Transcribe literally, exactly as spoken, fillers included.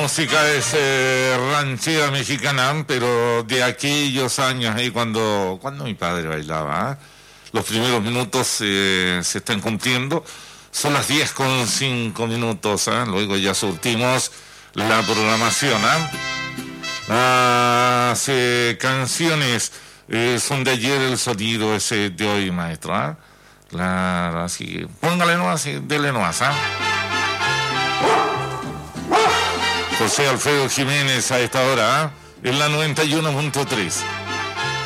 música es eh, ranchera mexicana, pero de aquellos años ahí cuando, cuando mi padre bailaba, ¿eh? Los primeros minutos eh, se están cumpliendo. Son las diez con cinco minutos, ¿eh? Luego ya surtimos la programación, ¿eh? Las eh, canciones eh, son de ayer, el sonido es eh, de hoy, maestro, ¿eh? Claro, así, póngale nomás, y dele nomás, ¿eh? José Alfredo Jiménez a esta hora, ¿eh? En la noventa y uno punto tres.